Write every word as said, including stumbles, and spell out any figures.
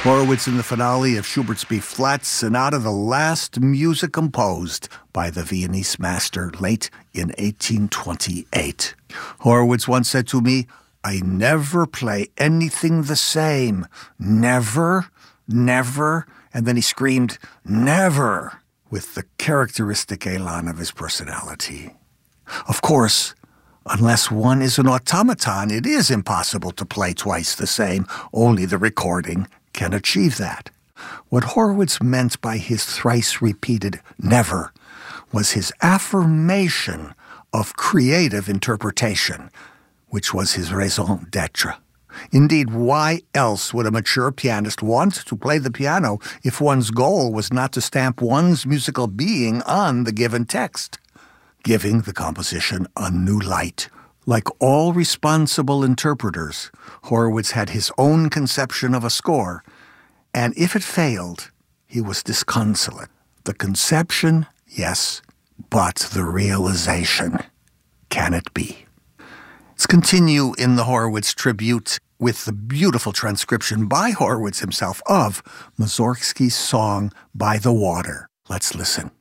Horowitz in the finale of Schubert's B-flat Sonata, the last music composed by the Viennese master late in eighteen twenty-eight. Horowitz once said to me, "I never play anything the same. Never, never." And then he screamed, "Never," with the characteristic elan of his personality. Of course, unless one is an automaton, it is impossible to play twice the same. Only the recording can achieve that. What Horowitz meant by his thrice-repeated never was his affirmation of creative interpretation, which was his raison d'être. Indeed, why else would a mature pianist want to play the piano if one's goal was not to stamp one's musical being on the given text, giving the composition a new light? Like all responsible interpreters, Horowitz had his own conception of a score, and if it failed, he was disconsolate. The conception, yes, but the realization, can it be? Let's continue in the Horowitz tribute with the beautiful transcription by Horowitz himself of Mussorgsky's song By the Water. Let's listen.